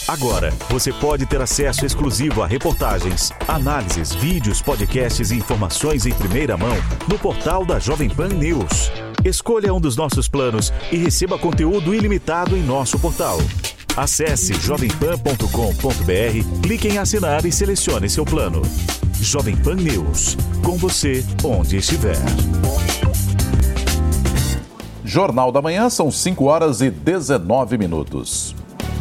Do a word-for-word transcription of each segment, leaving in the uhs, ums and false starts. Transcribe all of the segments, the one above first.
Agora, você pode ter acesso exclusivo a reportagens, análises, vídeos, podcasts e informações em primeira mão no portal da Jovem Pan News. Escolha um dos nossos planos e receba conteúdo ilimitado em nosso portal. Acesse jovem pan ponto com ponto b r, clique em assinar e selecione seu plano. Jovem Pan News, com você onde estiver. Jornal da Manhã, são cinco horas e dezenove minutos.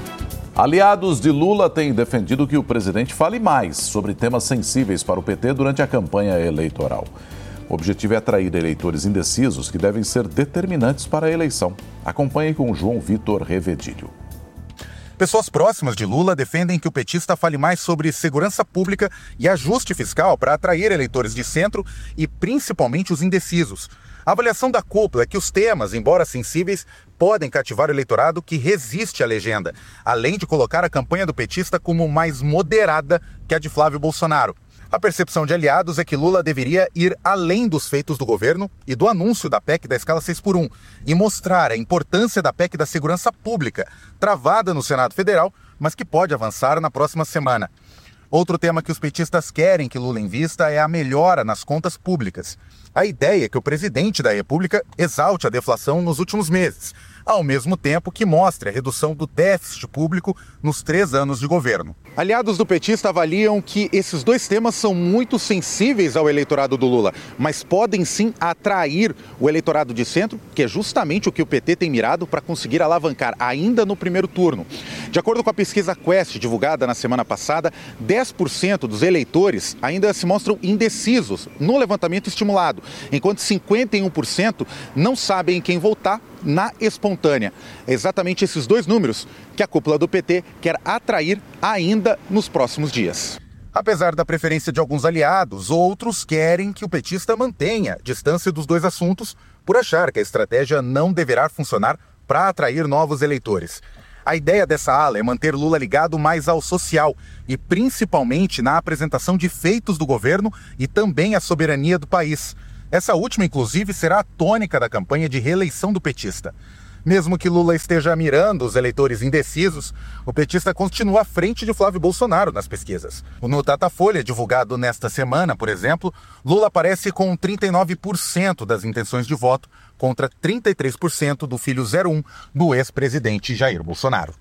Aliados de Lula têm defendido que o presidente fale mais sobre temas sensíveis para o P T durante a campanha eleitoral. O objetivo é atrair eleitores indecisos que devem ser determinantes para a eleição. Acompanhe com João Vitor Revedilho. Pessoas próximas de Lula defendem que o petista fale mais sobre segurança pública e ajuste fiscal para atrair eleitores de centro e principalmente os indecisos. A avaliação da cúpula é que os temas, embora sensíveis, podem cativar o eleitorado que resiste à legenda, além de colocar a campanha do petista como mais moderada que a de Flávio Bolsonaro. A percepção de aliados é que Lula deveria ir além dos feitos do governo e do anúncio da P E C da escala seis por um e mostrar a importância da P E C da segurança pública, travada no Senado Federal, mas que pode avançar na próxima semana. Outro tema que os petistas querem que Lula invista é a melhora nas contas públicas. A ideia é que o presidente da República exalte a deflação nos últimos meses, ao mesmo tempo que mostre a redução do déficit público nos três anos de governo. Aliados do petista avaliam que esses dois temas são muito sensíveis ao eleitorado do Lula, mas podem sim atrair o eleitorado de centro, que é justamente o que o P T tem mirado para conseguir alavancar ainda no primeiro turno. De acordo com a pesquisa Quest, divulgada na semana passada, dez por cento dos eleitores ainda se mostram indecisos no levantamento estimulado, enquanto cinquenta e um por cento não sabem em quem votar na espontânea. É exatamente esses dois números que a cúpula do P T quer atrair ainda nos próximos dias. Apesar da preferência de alguns aliados, outros querem que o petista mantenha a distância dos dois assuntos por achar que a estratégia não deverá funcionar para atrair novos eleitores. A ideia dessa ala é manter Lula ligado mais ao social e principalmente na apresentação de feitos do governo e também à soberania do país. Essa última, inclusive, será a tônica da campanha de reeleição do petista. Mesmo que Lula esteja mirando os eleitores indecisos, o petista continua à frente de Flávio Bolsonaro nas pesquisas. No Datafolha, divulgado nesta semana, por exemplo, Lula aparece com trinta e nove por cento das intenções de voto contra trinta e três por cento do filho zero um do ex-presidente Jair Bolsonaro.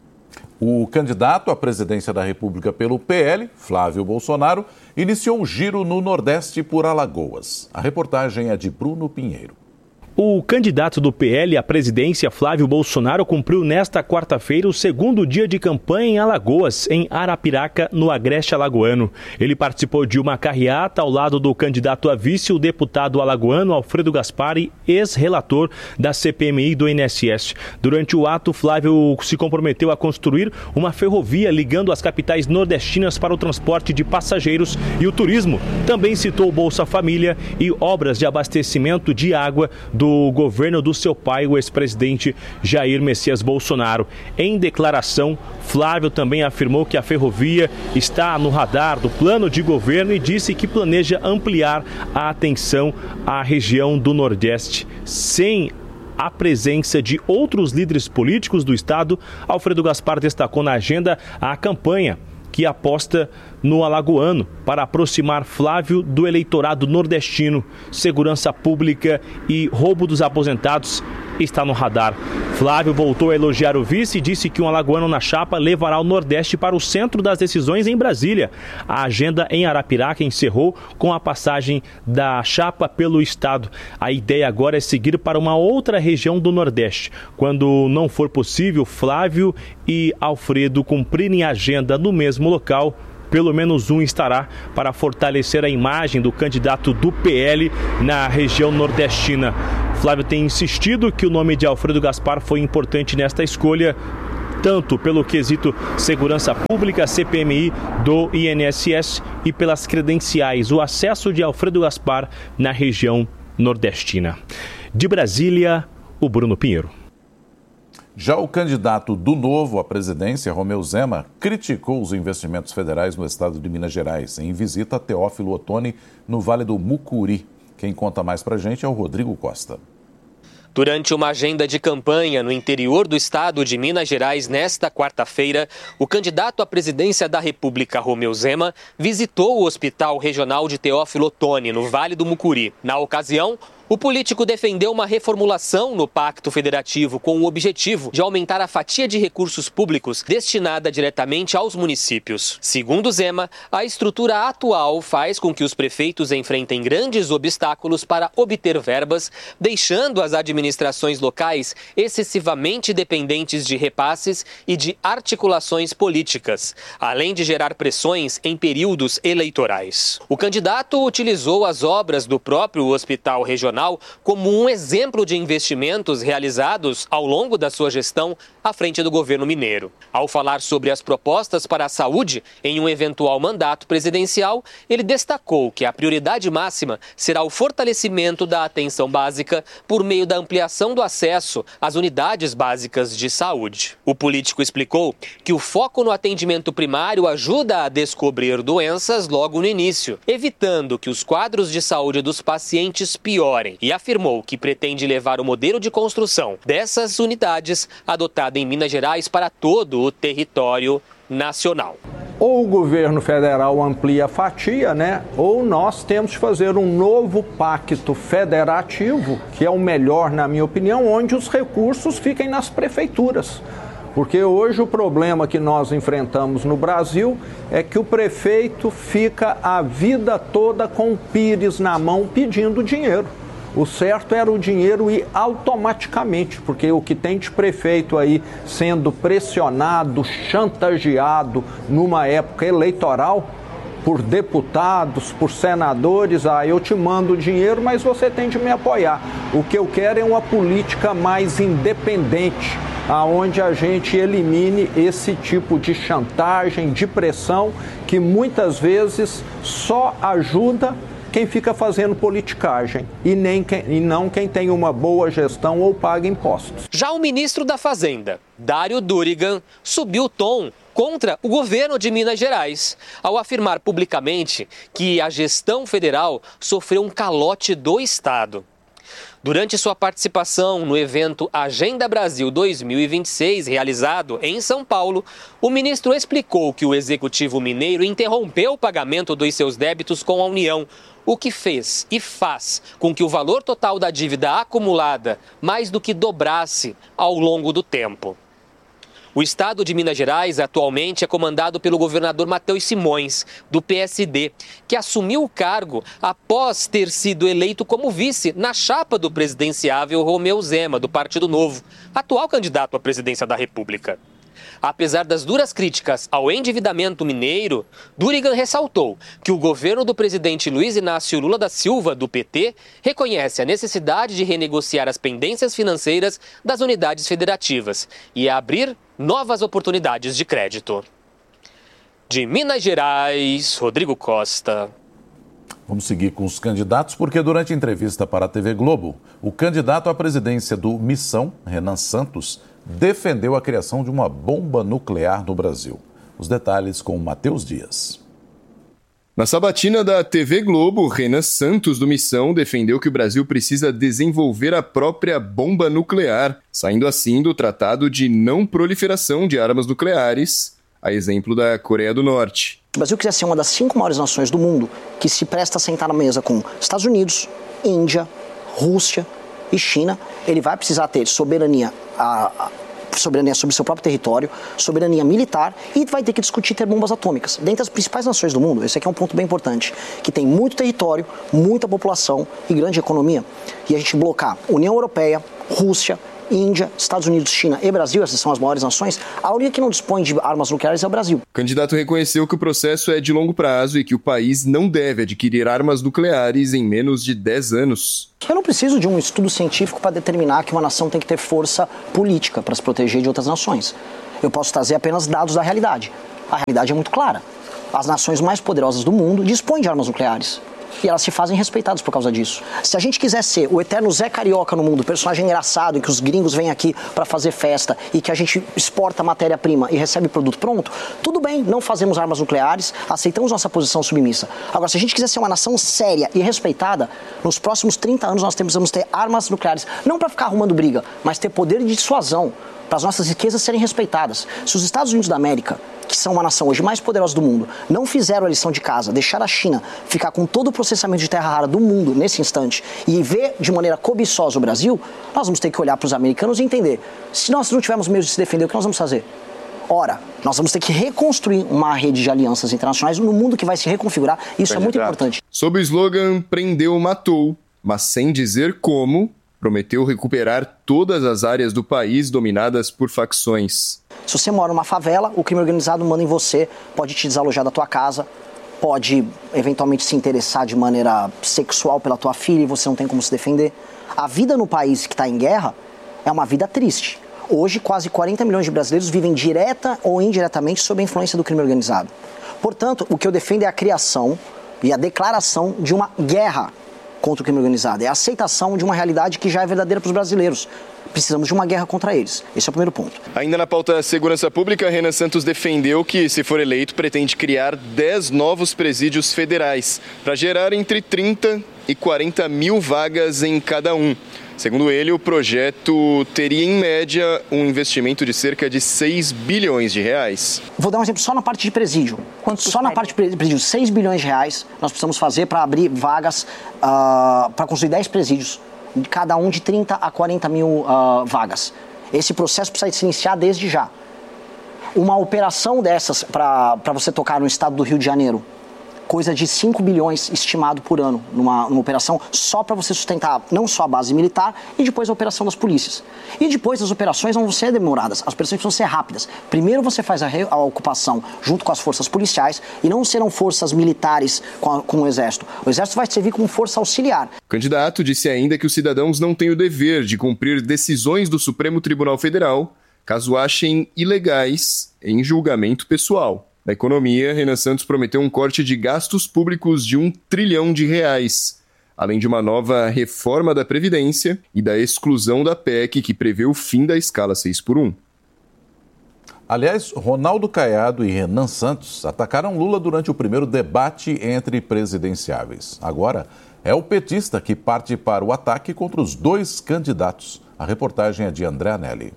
O candidato à presidência da República pelo P L, Flávio Bolsonaro, iniciou um giro no Nordeste por Alagoas. A reportagem é de Bruno Pinheiro. O candidato do P L à presidência, Flávio Bolsonaro, cumpriu nesta quarta-feira o segundo dia de campanha em Alagoas, em Arapiraca, no Agreste Alagoano. Ele participou de uma carreata ao lado do candidato a vice, o deputado alagoano Alfredo Gaspari, ex-relator da C P M I do I N S S. Durante o ato, Flávio se comprometeu a construir uma ferrovia ligando as capitais nordestinas para o transporte de passageiros e o turismo. Também citou o Bolsa Família e obras de abastecimento de água do do governo do seu pai, o ex-presidente Jair Messias Bolsonaro. Em declaração, Flávio também afirmou que a ferrovia está no radar do plano de governo e disse que planeja ampliar a atenção à região do Nordeste. Sem a presença de outros líderes políticos do estado, Alfredo Gaspar destacou na agenda a campanha que aposta no alagoano para aproximar Flávio do eleitorado nordestino. Segurança pública e roubo dos aposentados está no radar. Flávio voltou a elogiar o vice e disse que um alagoano na chapa levará o Nordeste para o centro das decisões em Brasília. A agenda em Arapiraca encerrou com a passagem da chapa pelo estado. A ideia agora é seguir para uma outra região do Nordeste. Quando não for possível, Flávio e Alfredo cumprirem a agenda no mesmo local, pelo menos um estará para fortalecer a imagem do candidato do P L na região nordestina. Flávio tem insistido que o nome de Alfredo Gaspar foi importante nesta escolha, tanto pelo quesito segurança pública, C P M I do I N S S e pelas credenciais, o acesso de Alfredo Gaspar na região nordestina. De Brasília, o Bruno Pinheiro. Já o candidato do Novo à presidência, Romeu Zema, criticou os investimentos federais no estado de Minas Gerais, em visita a Teófilo Otoni, no Vale do Mucuri. Quem conta mais pra gente é o Rodrigo Costa. Durante uma agenda de campanha no interior do estado de Minas Gerais nesta quarta-feira, o candidato à presidência da República, Romeu Zema, visitou o Hospital Regional de Teófilo Otoni, no Vale do Mucuri. Na ocasião, o político defendeu uma reformulação no Pacto Federativo com o objetivo de aumentar a fatia de recursos públicos destinada diretamente aos municípios. Segundo Zema, a estrutura atual faz com que os prefeitos enfrentem grandes obstáculos para obter verbas, deixando as administrações locais excessivamente dependentes de repasses e de articulações políticas, além de gerar pressões em períodos eleitorais. O candidato utilizou as obras do próprio Hospital Regional como um exemplo de investimentos realizados ao longo da sua gestão à frente do governo mineiro. Ao falar sobre as propostas para a saúde em um eventual mandato presidencial, ele destacou que a prioridade máxima será o fortalecimento da atenção básica por meio da ampliação do acesso às unidades básicas de saúde. O político explicou que o foco no atendimento primário ajuda a descobrir doenças logo no início, evitando que os quadros de saúde dos pacientes piorem. E afirmou que pretende levar o modelo de construção dessas unidades adotado em Minas Gerais para todo o território nacional. Ou o governo federal amplia a fatia, né? Ou nós temos que fazer um novo pacto federativo, que é o melhor, na minha opinião, onde os recursos fiquem nas prefeituras. Porque hoje o problema que nós enfrentamos no Brasil é que o prefeito fica a vida toda com o pires na mão pedindo dinheiro. O certo era o dinheiro ir automaticamente, porque o que tem de prefeito aí sendo pressionado, chantageado numa época eleitoral por deputados, por senadores, ah, eu te mando o dinheiro, mas você tem de me apoiar. O que eu quero é uma política mais independente, aonde a gente elimine esse tipo de chantagem, de pressão, que muitas vezes só ajuda quem fica fazendo politicagem e, nem quem, e não quem tem uma boa gestão ou paga impostos. Já o ministro da Fazenda, Dário Durigan, subiu o tom contra o governo de Minas Gerais, ao afirmar publicamente que a gestão federal sofreu um calote do Estado. Durante sua participação no evento Agenda Brasil dois mil e vinte e seis, realizado em São Paulo, o ministro explicou que o executivo mineiro interrompeu o pagamento dos seus débitos com a União, o que fez e faz com que o valor total da dívida acumulada mais do que dobrasse ao longo do tempo. O estado de Minas Gerais atualmente é comandado pelo governador Matheus Simões, do P S D, que assumiu o cargo após ter sido eleito como vice na chapa do presidenciável Romeu Zema, do Partido Novo, atual candidato à presidência da República. Apesar das duras críticas ao endividamento mineiro, Durigan ressaltou que o governo do presidente Luiz Inácio Lula da Silva, do P T, reconhece a necessidade de renegociar as pendências financeiras das unidades federativas e abrir novas oportunidades de crédito. De Minas Gerais, Rodrigo Costa. Vamos seguir com os candidatos, porque durante a entrevista para a T V Globo, o candidato à presidência do Missão, Renan Santos, defendeu a criação de uma bomba nuclear no Brasil. Os detalhes com Matheus Dias. Na sabatina da T V Globo, Renan Santos, do Missão, defendeu que o Brasil precisa desenvolver a própria bomba nuclear, saindo assim do Tratado de Não Proliferação de Armas Nucleares, a exemplo da Coreia do Norte. Se o Brasil quiser ser uma das cinco maiores nações do mundo, que se presta a sentar na mesa com Estados Unidos, Índia, Rússia e China, ele vai precisar ter soberania, a, a, soberania sobre seu próprio território, soberania militar, e vai ter que discutir ter bombas atômicas. Dentre as principais nações do mundo, esse aqui é um ponto bem importante, que tem muito território, muita população e grande economia. E a gente blocar União Europeia, Rússia, Índia, Estados Unidos, China e Brasil, essas são as maiores nações, a única que não dispõe de armas nucleares é o Brasil. O candidato reconheceu que o processo é de longo prazo e que o país não deve adquirir armas nucleares em menos de dez anos. Eu não preciso de um estudo científico para determinar que uma nação tem que ter força política para se proteger de outras nações. Eu posso trazer apenas dados da realidade. A realidade é muito clara. As nações mais poderosas do mundo dispõem de armas nucleares. E elas se fazem respeitadas por causa disso. Se a gente quiser ser o eterno Zé Carioca no mundo, personagem engraçado, em que os gringos vêm aqui para fazer festa e que a gente exporta matéria-prima e recebe produto pronto, tudo bem, não fazemos armas nucleares, aceitamos nossa posição submissa. Agora, se a gente quiser ser uma nação séria e respeitada, nos próximos trinta anos nós precisamos ter armas nucleares, não para ficar arrumando briga, mas ter poder de dissuasão, para as nossas riquezas serem respeitadas. Se os Estados Unidos da América, que são uma nação hoje mais poderosa do mundo, não fizeram a lição de casa, deixar a China ficar com todo o processamento de terra rara do mundo nesse instante e ver de maneira cobiçosa o Brasil, nós vamos ter que olhar para os americanos e entender, se nós não tivermos meios de se defender, o que nós vamos fazer? Ora, nós vamos ter que reconstruir uma rede de alianças internacionais no mundo que vai se reconfigurar, isso é muito importante. Sob o slogan Prendeu, Matou, mas sem dizer como, prometeu recuperar todas as áreas do país dominadas por facções. Se você mora numa favela, o crime organizado manda em você, pode te desalojar da tua casa, pode eventualmente se interessar de maneira sexual pela tua filha e você não tem como se defender. A vida no país que está em guerra é uma vida triste. Hoje, quase quarenta milhões de brasileiros vivem direta ou indiretamente sob a influência do crime organizado. Portanto, o que eu defendo é a criação e a declaração de uma guerra contra o crime organizado. É a aceitação de uma realidade que já é verdadeira para os brasileiros. Precisamos de uma guerra contra eles. Esse é o primeiro ponto. Ainda na pauta segurança pública, Renan Santos defendeu que, se for eleito, pretende criar dez novos presídios federais para gerar entre trinta e quarenta mil vagas em cada um. Segundo ele, o projeto teria, em média, um investimento de cerca de seis bilhões de reais. Vou dar um exemplo só na parte de presídio. Só na parte de presídio, seis bilhões de reais nós precisamos fazer para abrir vagas, uh, para construir dez presídios, cada um de trinta a quarenta mil uh, vagas. Esse processo precisa se iniciar desde já. Uma operação dessas para você tocar no estado do Rio de Janeiro, coisa de cinco bilhões estimado por ano numa, numa operação só para você sustentar não só a base militar e depois a operação das polícias. E depois as operações não vão ser demoradas, as operações precisam ser rápidas. Primeiro você faz a, re, a ocupação junto com as forças policiais e não serão forças militares com, a, com o exército. O exército vai servir como força auxiliar. O candidato disse ainda que os cidadãos não têm o dever de cumprir decisões do Supremo Tribunal Federal caso achem ilegais em julgamento pessoal. Na economia, Renan Santos prometeu um corte de gastos públicos de um trilhão de reais, além de uma nova reforma da Previdência e da exclusão da P E C, que prevê o fim da escala seis por um. Aliás, Ronaldo Caiado e Renan Santos atacaram Lula durante o primeiro debate entre presidenciáveis. Agora, é o petista que parte para o ataque contra os dois candidatos. A reportagem é de André Anelli.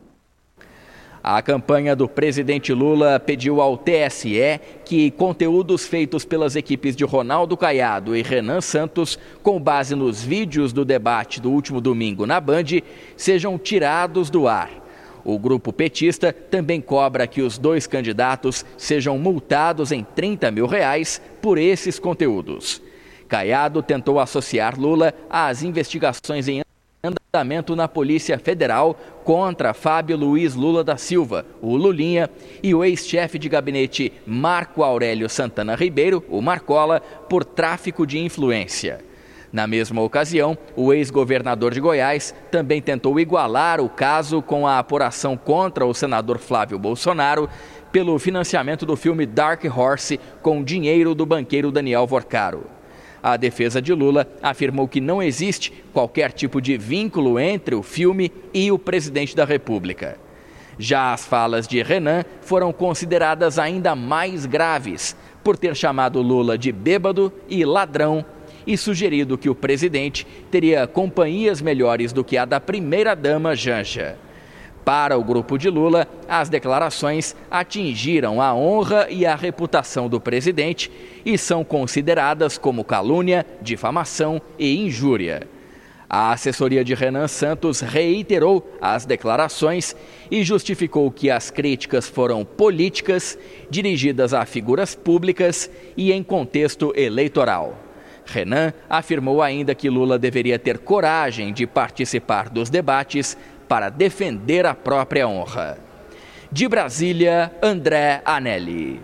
A campanha do presidente Lula pediu ao T S E que conteúdos feitos pelas equipes de Ronaldo Caiado e Renan Santos, com base nos vídeos do debate do último domingo na Band, sejam tirados do ar. O grupo petista também cobra que os dois candidatos sejam multados em trinta mil reais por esses conteúdos. Caiado tentou associar Lula às investigações em andamento na Polícia Federal contra Fábio Luiz Lula da Silva, o Lulinha, e o ex-chefe de gabinete Marco Aurélio Santana Ribeiro, o Marcola, por tráfico de influência. Na mesma ocasião, o ex-governador de Goiás também tentou igualar o caso com a apuração contra o senador Flávio Bolsonaro pelo financiamento do filme Dark Horse com dinheiro do banqueiro Daniel Vorcaro. A defesa de Lula afirmou que não existe qualquer tipo de vínculo entre o filme e o presidente da República. Já as falas de Renan foram consideradas ainda mais graves, por ter chamado Lula de bêbado e ladrão e sugerido que o presidente teria companhias melhores do que a da primeira-dama Janja. Para o grupo de Lula, as declarações atingiram a honra e a reputação do presidente e são consideradas como calúnia, difamação e injúria. A assessoria de Renan Santos reiterou as declarações e justificou que as críticas foram políticas, dirigidas a figuras públicas e em contexto eleitoral. Renan afirmou ainda que Lula deveria ter coragem de participar dos debates para defender a própria honra. De Brasília, André Anelli.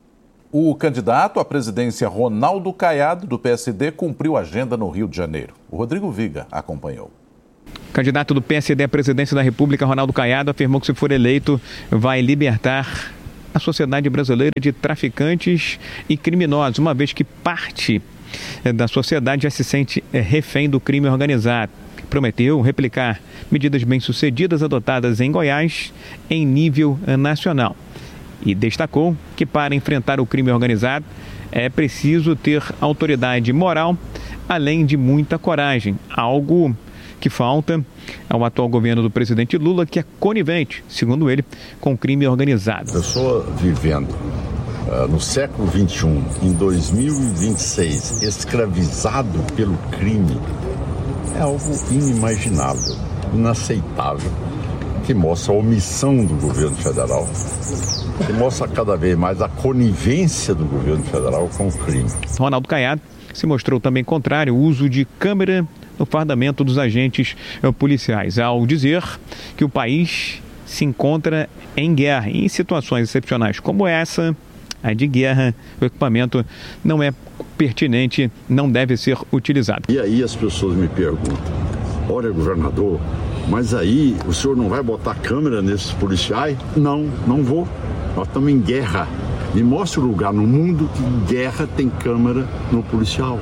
O candidato à presidência Ronaldo Caiado, do P S D, cumpriu agenda no Rio de Janeiro. O Rodrigo Viga acompanhou. O candidato do P S D à presidência da República, Ronaldo Caiado, afirmou que, se for eleito, vai libertar a sociedade brasileira de traficantes e criminosos, uma vez que parte da sociedade já se sente refém do crime organizado. Prometeu replicar medidas bem-sucedidas adotadas em Goiás em nível nacional. E destacou que para enfrentar o crime organizado é preciso ter autoridade moral, além de muita coragem, algo que falta ao atual governo do presidente Lula, que é conivente, segundo ele, com o crime organizado. A pessoa vivendo uh, no século vinte e um, em dois mil e vinte e seis, escravizado pelo crime, é algo inimaginável, inaceitável, que mostra a omissão do governo federal, que mostra cada vez mais a conivência do governo federal com o crime. Ronaldo Caiado se mostrou também contrário ao uso de câmera no fardamento dos agentes policiais, ao dizer que o país se encontra em guerra. Em situações excepcionais como essa, a de guerra, o equipamento não é pertinente, não deve ser utilizado. E aí as pessoas me perguntam, olha, governador, mas aí o senhor não vai botar câmera nesses policiais? Não, não vou. Nós estamos em guerra. Me mostre o lugar no mundo que em guerra tem câmera no policial.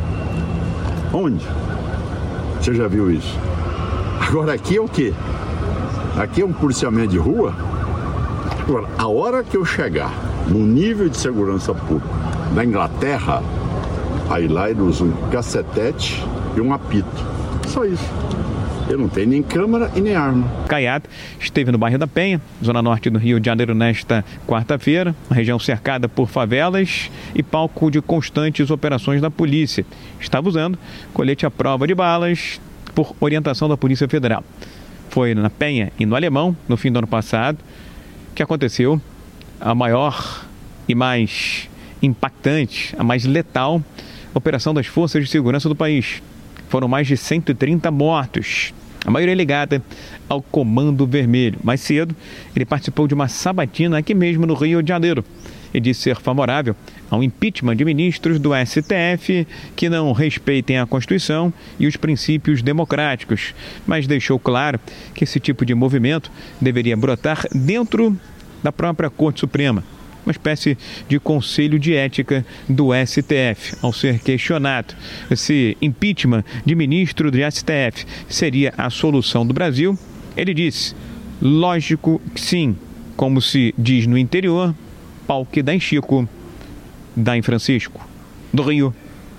Onde? Você já viu isso? Agora aqui é o quê? Aqui é um policiamento de rua? Agora, a hora que eu chegar no nível de segurança pública da Inglaterra, aí lá eles usam um cacetete e um apito. Só isso. Eu não tenho nem câmera e nem arma. Caiado esteve no bairro da Penha, zona norte do Rio de Janeiro, nesta quarta-feira, uma região cercada por favelas e palco de constantes operações da polícia. Estava usando colete à prova de balas por orientação da Polícia Federal. Foi na Penha e no Alemão, no fim do ano passado, que aconteceu a maior e mais impactante, a mais letal operação das forças de segurança do país. Foram mais de cento e trinta mortos, a maioria ligada ao Comando Vermelho. Mais cedo, ele participou de uma sabatina aqui mesmo no Rio de Janeiro e disse ser favorável ao impeachment de ministros do S T F que não respeitem a Constituição e os princípios democráticos, mas deixou claro que esse tipo de movimento deveria brotar dentro da própria Corte Suprema, uma espécie de conselho de ética do S T F. Ao ser questionado se impeachment de ministro do S T F seria a solução do Brasil, ele disse, lógico que sim, como se diz no interior, pau que dá em Chico, dá em Francisco. Do Rio,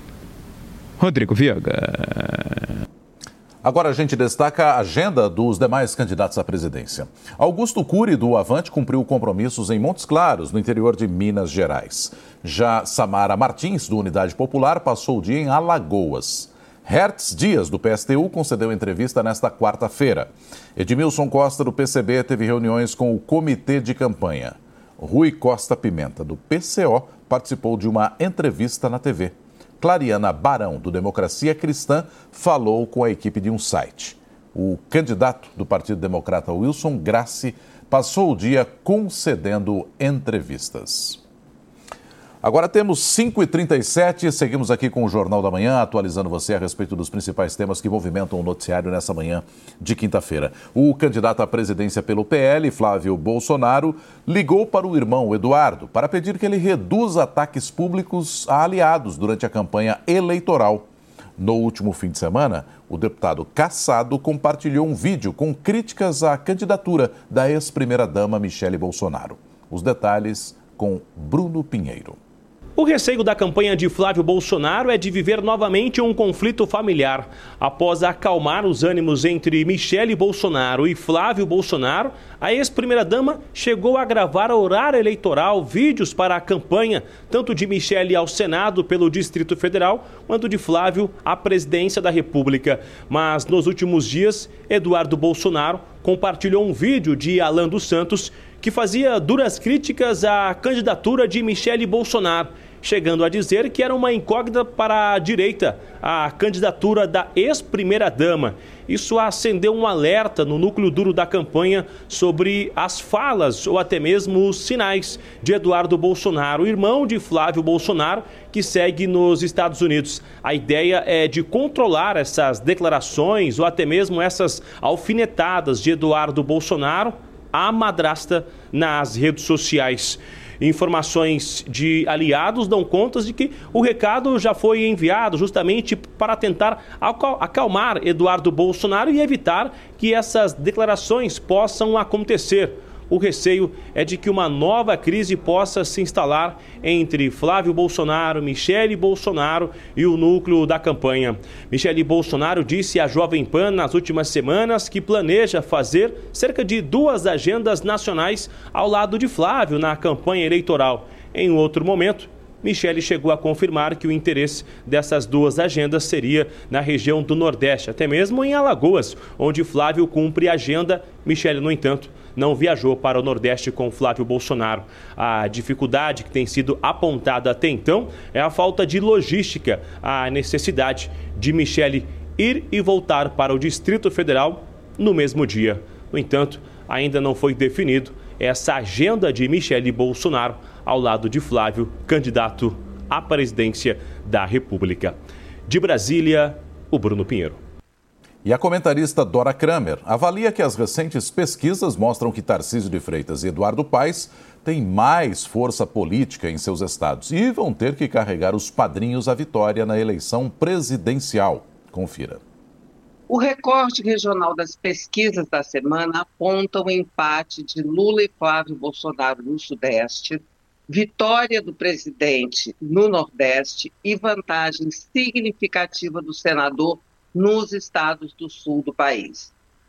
Rodrigo Viega. Agora a gente destaca a agenda dos demais candidatos à presidência. Augusto Cury, do Avante, cumpriu compromissos em Montes Claros, no interior de Minas Gerais. Já Samara Martins, do Unidade Popular, passou o dia em Alagoas. Hertz Dias, do P S T U, concedeu entrevista nesta quarta-feira. Edmilson Costa, do P C B, teve reuniões com o Comitê de Campanha. Rui Costa Pimenta, do P C O, participou de uma entrevista na T V. Clariana Barão, do Democracia Cristã, falou com a equipe de um site. O candidato do Partido Democrata, Wilson Grassi, passou o dia concedendo entrevistas. Agora temos cinco e trinta e sete, seguimos aqui com o Jornal da Manhã, atualizando você a respeito dos principais temas que movimentam o noticiário nessa manhã de quinta-feira. O candidato à presidência pelo P L, Flávio Bolsonaro, ligou para o irmão Eduardo para pedir que ele reduza ataques públicos a aliados durante a campanha eleitoral. No último fim de semana, o deputado Cassado compartilhou um vídeo com críticas à candidatura da ex-primeira-dama Michele Bolsonaro. Os detalhes com Bruno Pinheiro. O receio da campanha de Flávio Bolsonaro é de viver novamente um conflito familiar. Após acalmar os ânimos entre Michele Bolsonaro e Flávio Bolsonaro, a ex-primeira-dama chegou a gravar horário eleitoral, vídeos para a campanha, tanto de Michele ao Senado pelo Distrito Federal, quanto de Flávio à presidência da República. Mas nos últimos dias, Eduardo Bolsonaro compartilhou um vídeo de Alan dos Santos que fazia duras críticas à candidatura de Michele Bolsonaro, chegando a dizer que era uma incógnita para a direita a candidatura da ex-primeira-dama. Isso acendeu um alerta no núcleo duro da campanha sobre as falas ou até mesmo os sinais de Eduardo Bolsonaro, irmão de Flávio Bolsonaro, que segue nos Estados Unidos. A ideia é de controlar essas declarações ou até mesmo essas alfinetadas de Eduardo Bolsonaro, a madrasta, nas redes sociais. Informações de aliados dão conta de que o recado já foi enviado justamente para tentar acalmar Eduardo Bolsonaro e evitar que essas declarações possam acontecer. O receio é de que uma nova crise possa se instalar entre Flávio Bolsonaro, Michele Bolsonaro e o núcleo da campanha. Michele Bolsonaro disse à Jovem Pan nas últimas semanas que planeja fazer cerca de duas agendas nacionais ao lado de Flávio na campanha eleitoral. Em outro momento, Michele chegou a confirmar que o interesse dessas duas agendas seria na região do Nordeste, até mesmo em Alagoas, onde Flávio cumpre a agenda. Michele, no entanto, não viajou para o Nordeste com Flávio Bolsonaro. A dificuldade que tem sido apontada até então é a falta de logística, a necessidade de Michele ir e voltar para o Distrito Federal no mesmo dia. No entanto, ainda não foi definido essa agenda de Michele Bolsonaro ao lado de Flávio, candidato à presidência da República. De Brasília, o Bruno Pinheiro. E a comentarista Dora Kramer avalia que as recentes pesquisas mostram que Tarcísio de Freitas e Eduardo Paes têm mais força política em seus estados e vão ter que carregar os padrinhos à vitória na eleição presidencial. Confira. O recorte regional das pesquisas da semana aponta o empate de Lula e Flávio Bolsonaro no Sudeste, vitória do presidente no Nordeste e vantagem significativa do senador nos estados do sul do país.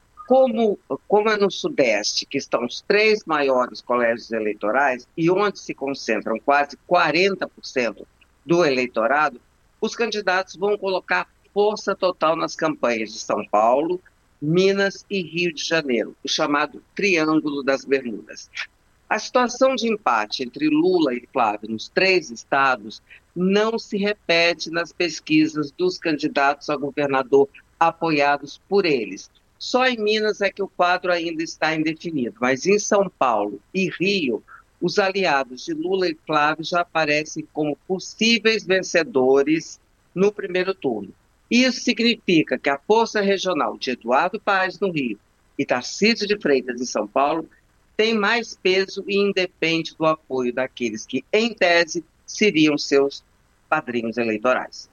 Como, como é no Sudeste, que estão os três maiores colégios eleitorais e onde se concentram quase quarenta por cento do eleitorado, os candidatos vão colocar força total nas campanhas de São Paulo, Minas e Rio de Janeiro, o chamado Triângulo das Bermudas. A situação de empate entre Lula e Flávio nos três estados não se repete nas pesquisas dos candidatos a governador apoiados por eles. Só em Minas é que o quadro ainda está indefinido, mas em São Paulo e Rio, os aliados de Lula e Flávio já aparecem como possíveis vencedores no primeiro turno. Isso significa que a força regional de Eduardo Paes no Rio e Tarcísio de Freitas em São Paulo tem mais peso e independe do apoio daqueles que, em tese, seriam seus padrinhos eleitorais.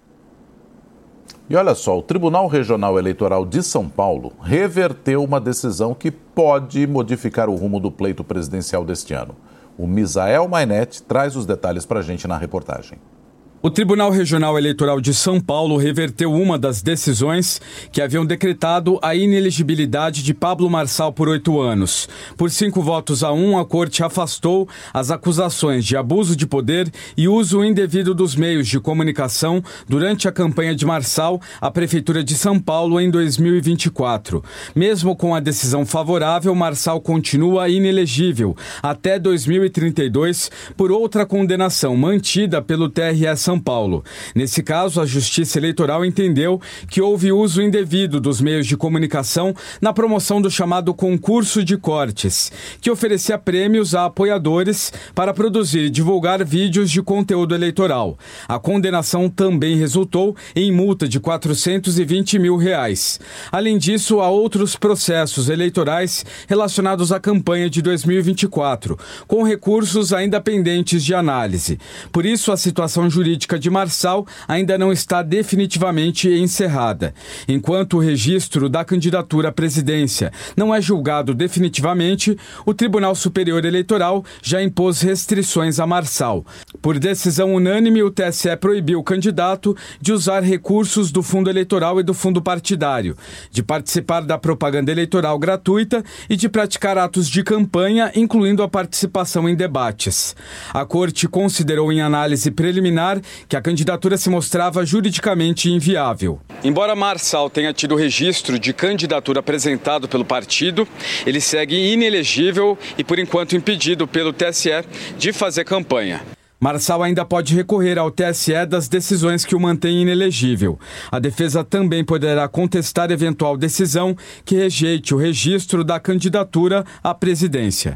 E olha só, o Tribunal Regional Eleitoral de São Paulo reverteu uma decisão que pode modificar o rumo do pleito presidencial deste ano. O Misael Mainetti traz os detalhes para a gente na reportagem. O Tribunal Regional Eleitoral de São Paulo reverteu uma das decisões que haviam decretado a inelegibilidade de Pablo Marçal por oito anos. Por cinco votos a um, a Corte afastou as acusações de abuso de poder e uso indevido dos meios de comunicação durante a campanha de Marçal à Prefeitura de São Paulo em dois mil e vinte e quatro. Mesmo com a decisão favorável, Marçal continua inelegível até dois mil e trinta e dois por outra condenação mantida pelo T R E São Paulo. Nesse caso, a Justiça Eleitoral entendeu que houve uso indevido dos meios de comunicação na promoção do chamado concurso de cortes, que oferecia prêmios a apoiadores para produzir e divulgar vídeos de conteúdo eleitoral. A condenação também resultou em multa de quatrocentos e vinte mil reais. Além disso, há outros processos eleitorais relacionados à campanha de dois mil e vinte e quatro, com recursos ainda pendentes de análise. Por isso, a situação jurídica de Marçal ainda não está definitivamente encerrada. Enquanto o registro da candidatura à presidência não é julgado definitivamente, o Tribunal Superior Eleitoral já impôs restrições a Marçal. Por decisão unânime, o T S E proibiu o candidato de usar recursos do fundo eleitoral e do fundo partidário, de participar da propaganda eleitoral gratuita e de praticar atos de campanha, incluindo a participação em debates. A Corte considerou em análise preliminar que a candidatura se mostrava juridicamente inviável. Embora Marçal tenha tido registro de candidatura apresentado pelo partido, ele segue inelegível e, por enquanto, impedido pelo T S E de fazer campanha. Marçal ainda pode recorrer ao T S E das decisões que o mantêm inelegível. A defesa também poderá contestar eventual decisão que rejeite o registro da candidatura à presidência.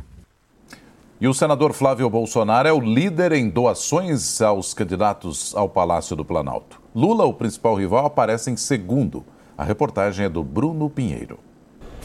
E o senador Flávio Bolsonaro é o líder em doações aos candidatos ao Palácio do Planalto. Lula, o principal rival, aparece em segundo. A reportagem é do Bruno Pinheiro.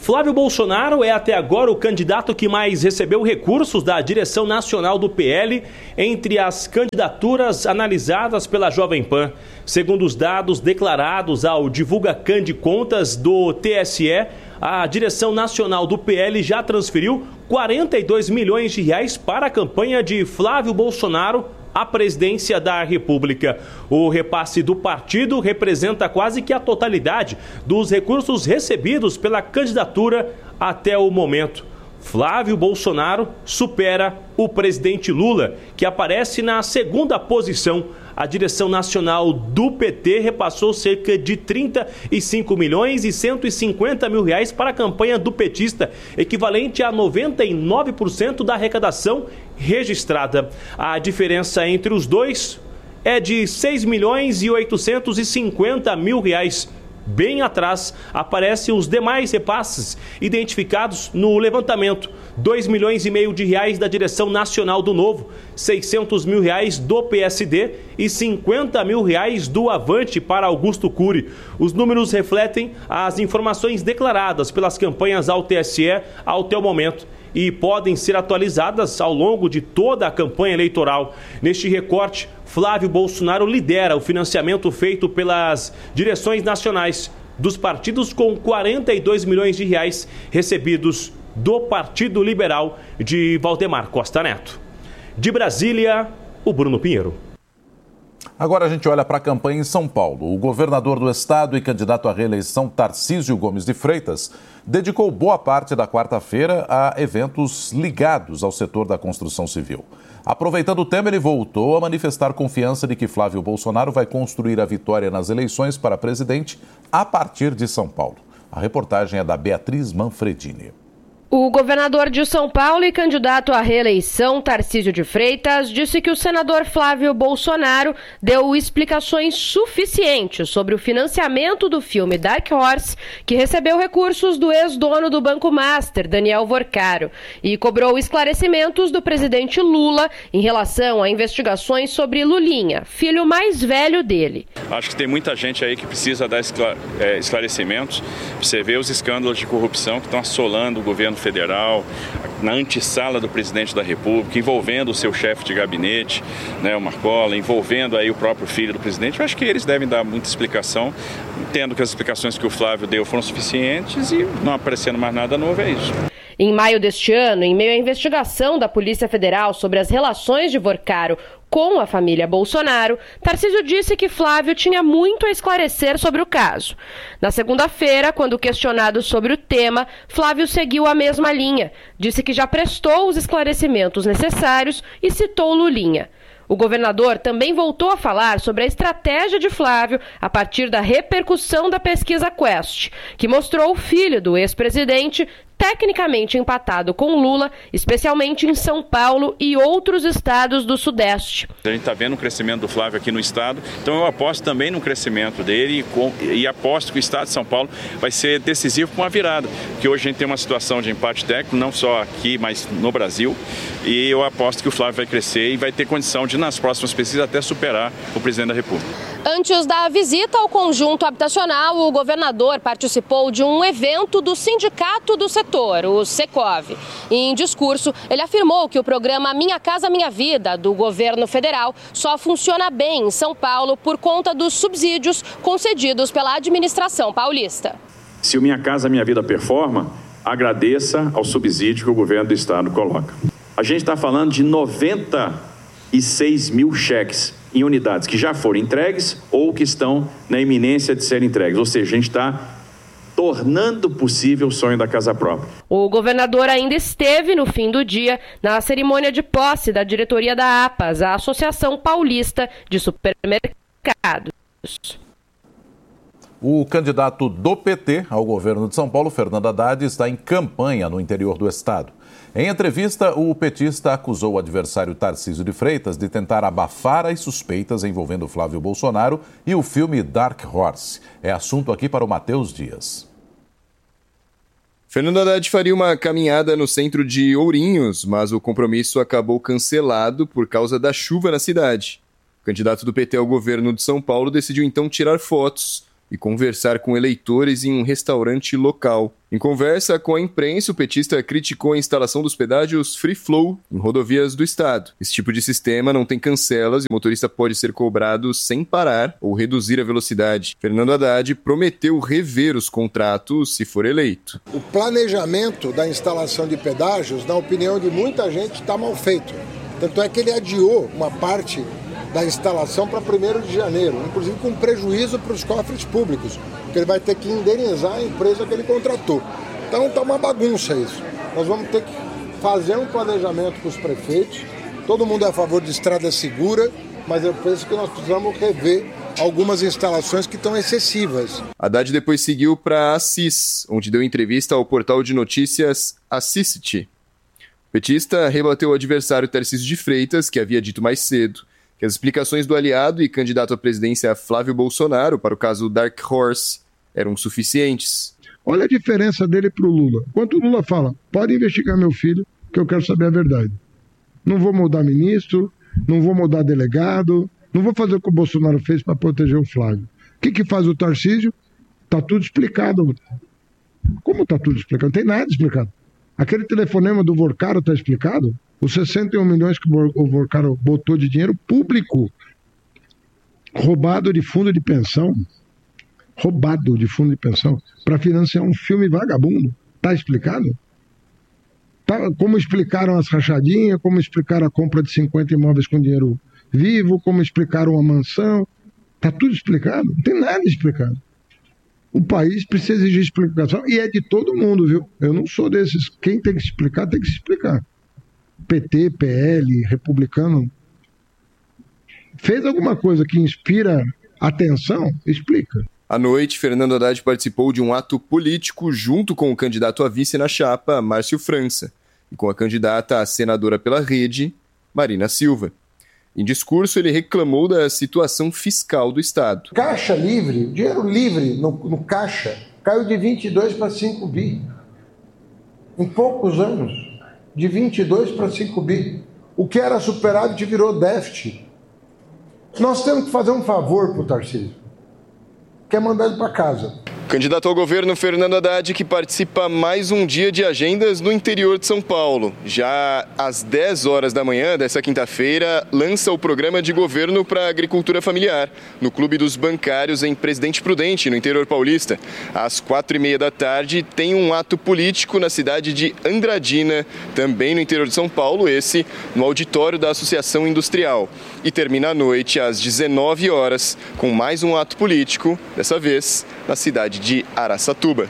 Flávio Bolsonaro é até agora o candidato que mais recebeu recursos da direção nacional do P L entre as candidaturas analisadas pela Jovem Pan. Segundo os dados declarados ao Divulga Can de Contas do T S E, a direção nacional do P L já transferiu quarenta e dois milhões de reais para a campanha de Flávio Bolsonaro à presidência da República. O repasse do partido representa quase que a totalidade dos recursos recebidos pela candidatura até o momento. Flávio Bolsonaro supera o presidente Lula, que aparece na segunda posição. A direção nacional do P T repassou cerca de trinta e cinco milhões e cento e cinquenta mil reais para a campanha do petista, equivalente a noventa e nove por cento da arrecadação registrada. A diferença entre os dois é de seis milhões e oitocentos e cinquenta mil reais. Bem atrás aparecem os demais repasses identificados no levantamento. dois milhões e meio de reais da direção nacional do Novo, seiscentos mil reais do P S D e cinquenta mil reais do Avante para Augusto Cury. Os números refletem as informações declaradas pelas campanhas ao T S E até o momento e podem ser atualizadas ao longo de toda a campanha eleitoral. Neste recorte, Flávio Bolsonaro lidera o financiamento feito pelas direções nacionais dos partidos, com quarenta e dois milhões de reais recebidos do Partido Liberal de Valdemar Costa Neto. De Brasília, o Bruno Pinheiro. Agora a gente olha para a campanha em São Paulo. O governador do estado e candidato à reeleição, Tarcísio Gomes de Freitas, dedicou boa parte da quarta-feira a eventos ligados ao setor da construção civil. Aproveitando o tema, ele voltou a manifestar confiança de que Flávio Bolsonaro vai construir a vitória nas eleições para presidente a partir de São Paulo. A reportagem é da Beatriz Manfredini. O governador de São Paulo e candidato à reeleição, Tarcísio de Freitas, disse que o senador Flávio Bolsonaro deu explicações suficientes sobre o financiamento do filme Dark Horse, que recebeu recursos do ex-dono do Banco Master, Daniel Vorcaro, e cobrou esclarecimentos do presidente Lula em relação a investigações sobre Lulinha, filho mais velho dele. Acho que tem muita gente aí que precisa dar esclarecimentos. Você vê os escândalos de corrupção que estão assolando o governo federal, na antessala do presidente da República, envolvendo o seu chefe de gabinete, né, o Marcola, envolvendo aí o próprio filho do presidente. Eu acho que eles devem dar muita explicação. Entendo que as explicações que o Flávio deu foram suficientes e não aparecendo mais nada novo, é isso. Em maio deste ano, em meio à investigação da Polícia Federal sobre as relações de Vorcaro com a família Bolsonaro, Tarcísio disse que Flávio tinha muito a esclarecer sobre o caso. Na segunda-feira, quando questionado sobre o tema, Flávio seguiu a mesma linha. Disse que já prestou os esclarecimentos necessários e citou Lulinha. O governador também voltou a falar sobre a estratégia de Flávio a partir da repercussão da pesquisa Quest, que mostrou o filho do ex-presidente tecnicamente empatado com Lula, especialmente em São Paulo e outros estados do Sudeste. A gente está vendo o crescimento do Flávio aqui no estado, então eu aposto também no crescimento dele e, com, e aposto que o estado de São Paulo vai ser decisivo com a virada, porque hoje a gente tem uma situação de empate técnico, não só aqui, mas no Brasil, e eu aposto que o Flávio vai crescer e vai ter condição de, nas próximas pesquisas, até superar o presidente da República. Antes da visita ao conjunto habitacional, o governador participou de um evento do sindicato do setor, o Secov. Em discurso, ele afirmou que o programa Minha Casa Minha Vida, do governo federal, só funciona bem em São Paulo por conta dos subsídios concedidos pela administração paulista. Se o Minha Casa Minha Vida performa, agradeça ao subsídio que o governo do estado coloca. A gente está falando de noventa e seis mil cheques em unidades que já foram entregues ou que estão na iminência de serem entregues. Ou seja, a gente está tornando possível o sonho da casa própria. O governador ainda esteve no fim do dia na cerimônia de posse da diretoria da APAS, a Associação Paulista de Supermercados. O candidato do P T ao governo de São Paulo, Fernando Haddad, está em campanha no interior do estado. Em entrevista, o petista acusou o adversário Tarcísio de Freitas de tentar abafar as suspeitas envolvendo Flávio Bolsonaro e o filme Dark Horse. É assunto aqui para o Matheus Dias. Fernando Haddad faria uma caminhada no centro de Ourinhos, mas o compromisso acabou cancelado por causa da chuva na cidade. O candidato do P T ao governo de São Paulo decidiu então tirar fotos e conversar com eleitores em um restaurante local Em conversa com a imprensa, o petista criticou a instalação dos pedágios Free Flow em rodovias do estado. Esse tipo de sistema não tem cancelas e o motorista pode ser cobrado sem parar ou reduzir a velocidade. Fernando Haddad prometeu rever os contratos se for eleito. O planejamento da instalação de pedágios, na opinião de muita gente, está mal feito. Tanto é que ele adiou uma parte da instalação para primeiro de janeiro, inclusive com prejuízo para os cofres públicos, porque ele vai ter que indenizar a empresa que ele contratou. Então está uma bagunça isso. Nós vamos ter que fazer um planejamento com os prefeitos. Todo mundo é a favor de estrada segura, mas eu penso que nós precisamos rever algumas instalações que estão excessivas. Haddad depois seguiu para Assis, onde deu entrevista ao portal de notícias Assist. O petista rebateu o adversário Tarcísio de Freitas, que havia dito mais cedo que as explicações do aliado e candidato à presidência Flávio Bolsonaro para o caso Dark Horse eram suficientes. Olha a diferença dele para o Lula. Quando o Lula fala, pode investigar meu filho, que eu quero saber a verdade. Não vou mudar ministro, não vou mudar delegado, não vou fazer o que o Bolsonaro fez para proteger o Flávio. O que, que faz o Tarcísio? Está tudo explicado. Como está tudo explicado? Não tem nada explicado. Aquele telefonema do Vorcaro está explicado? Os sessenta e um milhões que o Vorcaro botou de dinheiro público, roubado de fundo de pensão, roubado de fundo de pensão, para financiar um filme vagabundo. Está explicado? Tá, como explicaram as rachadinhas, como explicaram a compra de cinquenta imóveis com dinheiro vivo, como explicaram a mansão. Está tudo explicado? Não tem nada explicado. O país precisa exigir explicação e é de todo mundo, viu? Eu não sou desses. Quem tem que se explicar, tem que se explicar. P T, P L, republicano. Fez alguma coisa que inspira atenção? Explica. À noite, Fernando Haddad participou de um ato político junto com o candidato a vice na chapa, Márcio França, e com a candidata a senadora pela Rede, Marina Silva. Em discurso, ele reclamou da situação fiscal do Estado. Caixa livre, dinheiro livre no, no caixa, caiu de vinte e dois para cinco bi. Em poucos anos, de vinte e dois para cinco bi. O que era superávit virou déficit. Nós temos que fazer um favor para o Tarcísio. Quer mandar ele para casa. Candidato ao governo Fernando Haddad, que participa mais um dia de agendas no interior de São Paulo. Já às dez horas da manhã dessa quinta-feira, lança o programa de governo para a agricultura familiar, no Clube dos Bancários, em Presidente Prudente, no interior paulista. Às quatro e meia da tarde, tem um ato político na cidade de Andradina, também no interior de São Paulo, esse no auditório da Associação Industrial. E termina à noite, às dezenove horas, com mais um ato político, dessa vez na cidade de Araçatuba.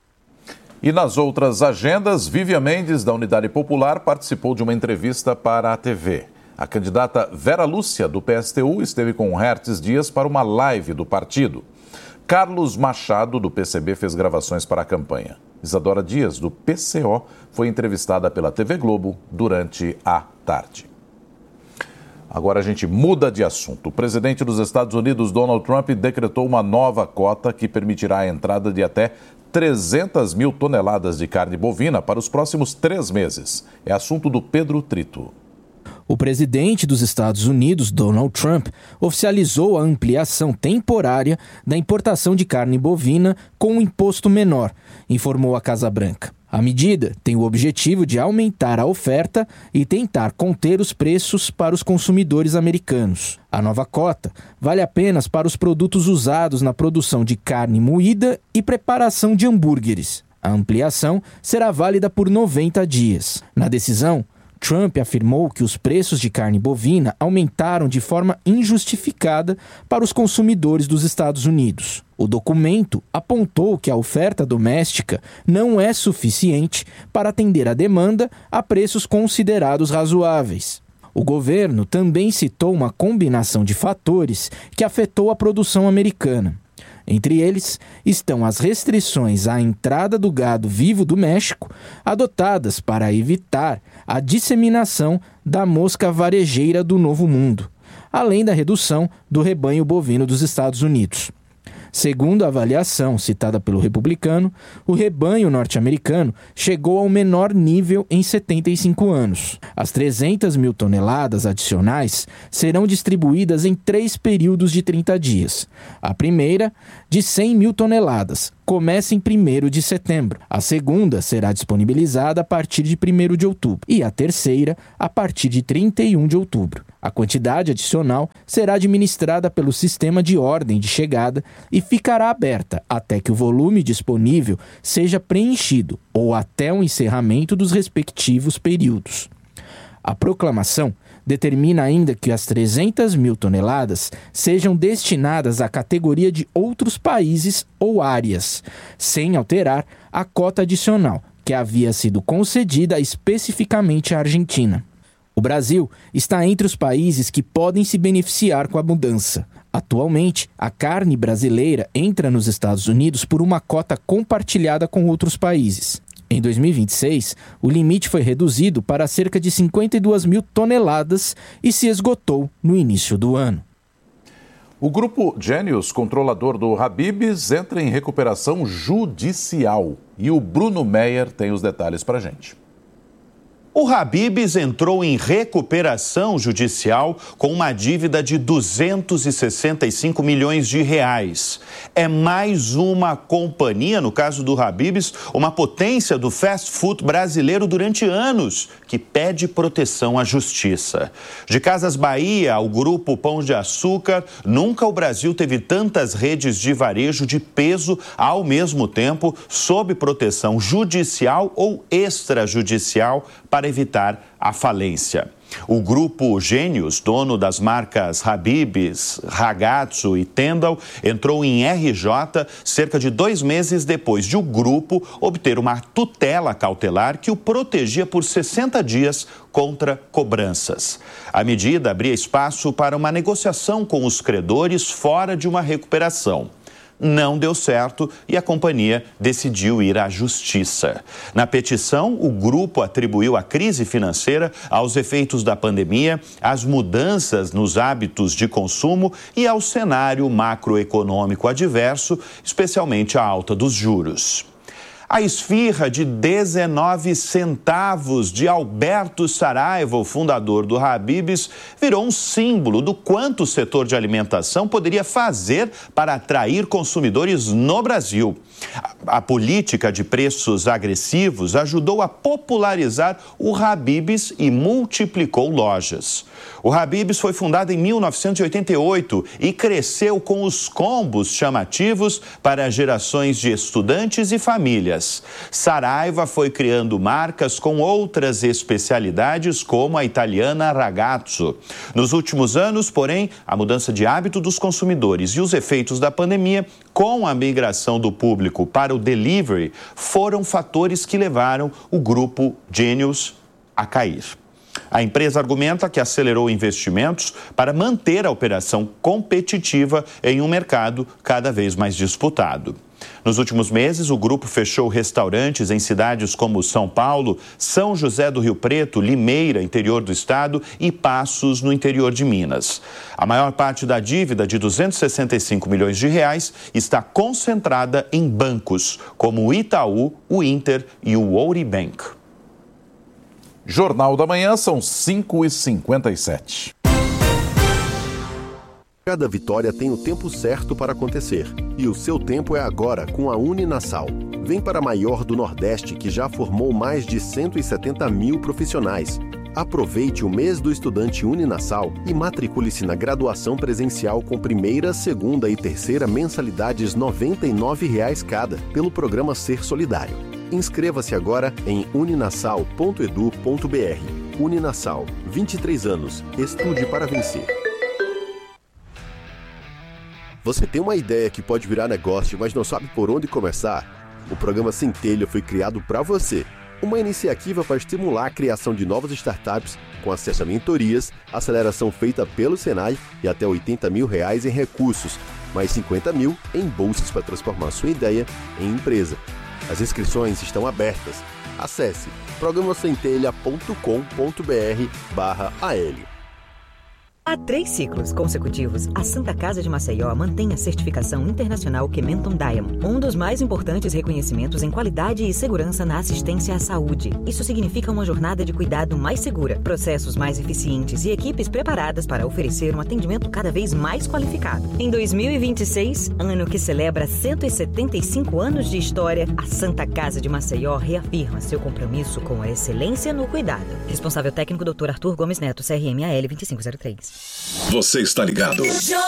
E nas outras agendas, Vivian Mendes, da Unidade Popular, participou de uma entrevista para a T V. A candidata Vera Lúcia, do P S T U, esteve com Hertz Dias para uma live do partido. Carlos Machado, do P C B, fez gravações para a campanha. Isadora Dias, do P C O, foi entrevistada pela T V Globo durante a tarde. Agora a gente muda de assunto. O presidente dos Estados Unidos, Donald Trump, decretou uma nova cota que permitirá a entrada de até trezentas mil toneladas de carne bovina para os próximos três meses. É assunto do Pedro Trito. O presidente dos Estados Unidos, Donald Trump, oficializou a ampliação temporária da importação de carne bovina com um imposto menor, informou a Casa Branca. A medida tem o objetivo de aumentar a oferta e tentar conter os preços para os consumidores americanos. A nova cota vale apenas para os produtos usados na produção de carne moída e preparação de hambúrgueres. A ampliação será válida por noventa dias. Na decisão, Trump afirmou que os preços de carne bovina aumentaram de forma injustificada para os consumidores dos Estados Unidos. O documento apontou que a oferta doméstica não é suficiente para atender a demanda a preços considerados razoáveis. O governo também citou uma combinação de fatores que afetou a produção americana. Entre eles estão as restrições à entrada do gado vivo do México, adotadas para evitar a disseminação da mosca varejeira do Novo Mundo, além da redução do rebanho bovino dos Estados Unidos. Segundo a avaliação citada pelo republicano, o rebanho norte-americano chegou ao menor nível em setenta e cinco anos. As trezentas mil toneladas adicionais serão distribuídas em três períodos de trinta dias. A primeira, de cem mil toneladas, começa em primeiro de setembro. A segunda será disponibilizada a partir de primeiro de outubro e a terceira a partir de trinta e um de outubro. A quantidade adicional será administrada pelo sistema de ordem de chegada e ficará aberta até que o volume disponível seja preenchido ou até o encerramento dos respectivos períodos. A proclamação determina ainda que as trezentas mil toneladas sejam destinadas à categoria de outros países ou áreas, sem alterar a cota adicional, que havia sido concedida especificamente à Argentina. O Brasil está entre os países que podem se beneficiar com a mudança. Atualmente, a carne brasileira entra nos Estados Unidos por uma cota compartilhada com outros países. Em dois mil e vinte e seis, o limite foi reduzido para cerca de cinquenta e duas mil toneladas e se esgotou no início do ano. O grupo Genius, controlador do Habib's, entra em recuperação judicial. E o Bruno Meyer tem os detalhes para a gente. O Habib's entrou em recuperação judicial com uma dívida de duzentos e sessenta e cinco milhões de reais. É mais uma companhia, no caso do Habib's, uma potência do fast food brasileiro durante anos, que pede proteção à justiça. De Casas Bahia ao Grupo Pão de Açúcar, nunca o Brasil teve tantas redes de varejo de peso ao mesmo tempo, sob proteção judicial ou extrajudicial, para evitar a falência. O grupo Genius, dono das marcas Habib's, Ragazzo e Tendal, entrou em R J cerca de dois meses depois de o grupo obter uma tutela cautelar que o protegia por sessenta dias contra cobranças. A medida abria espaço para uma negociação com os credores fora de uma recuperação. Não deu certo e a companhia decidiu ir à justiça. Na petição, o grupo atribuiu a crise financeira aos efeitos da pandemia, às mudanças nos hábitos de consumo e ao cenário macroeconômico adverso, especialmente a alta dos juros. A esfirra de dezenove centavos de Alberto Saraiva, o fundador do Habib's, virou um símbolo do quanto o setor de alimentação poderia fazer para atrair consumidores no Brasil. A, a política de preços agressivos ajudou a popularizar o Habib's e multiplicou lojas. O Habib's foi fundado em mil novecentos e oitenta e oito e cresceu com os combos chamativos para gerações de estudantes e famílias. Saraiva foi criando marcas com outras especialidades, como a italiana Ragazzo. Nos últimos anos, porém, a mudança de hábito dos consumidores e os efeitos da pandemia, com a migração do público para o delivery, foram fatores que levaram o grupo Genius a cair. A empresa argumenta que acelerou investimentos para manter a operação competitiva em um mercado cada vez mais disputado. Nos últimos meses, o grupo fechou restaurantes em cidades como São Paulo, São José do Rio Preto, Limeira, interior do estado, e Passos, no interior de Minas. A maior parte da dívida, de duzentos e sessenta e cinco milhões de reais, está concentrada em bancos, como o Itaú, o Inter e o Ouribank. Jornal da Manhã, são cinco e cinquenta e sete. Cada vitória tem o tempo certo para acontecer. E o seu tempo é agora, com a Uninasal. Vem para a maior do Nordeste, que já formou mais de cento e setenta mil profissionais. Aproveite o mês do estudante Uninasal e matricule-se na graduação presencial com primeira, segunda e terceira mensalidades noventa e nove reais cada, pelo programa Ser Solidário. Inscreva-se agora em uninasal ponto edu ponto br. Uninasal, vinte e três anos. Estude para vencer. Você tem uma ideia que pode virar negócio, mas não sabe por onde começar? O programa Centelha foi criado para você. Uma iniciativa para estimular a criação de novas startups com acesso a mentorias, aceleração feita pelo Senai e até oitenta mil reais em recursos, mais cinquenta mil em bolsas para transformar sua ideia em empresa. As inscrições estão abertas. Acesse programa centelha ponto com ponto br barra A L. Há três ciclos consecutivos, a Santa Casa de Maceió mantém a certificação internacional Kementon Diamond, um dos mais importantes reconhecimentos em qualidade e segurança na assistência à saúde. Isso significa uma jornada de cuidado mais segura, processos mais eficientes e equipes preparadas para oferecer um atendimento cada vez mais qualificado. Em dois mil e vinte e seis, ano que celebra cento e setenta e cinco anos de história, a Santa Casa de Maceió reafirma seu compromisso com a excelência no cuidado. Responsável técnico doutor Arthur Gomes Neto, C R M A L vinte e cinco zero três. Você está ligado?